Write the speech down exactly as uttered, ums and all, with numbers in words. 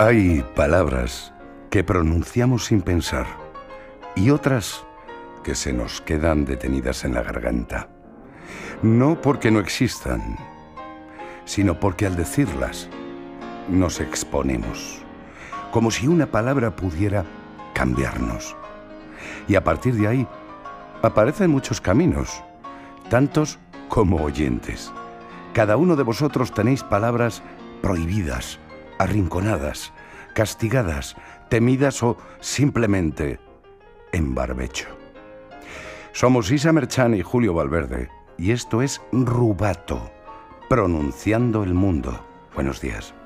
Hay palabras que pronunciamos sin pensar y otras que se nos quedan detenidas en la garganta. No porque no existan, sino porque al decirlas nos exponemos, como si una palabra pudiera cambiarnos. Y a partir de ahí aparecen muchos caminos, tantos como oyentes. Cada uno de vosotros tenéis palabras prohibidas, arrinconadas, castigadas, temidas o simplemente en barbecho. Somos Isa Merchan y Julio Valverde, y esto es Rubato, pronunciando el mundo. Buenos días.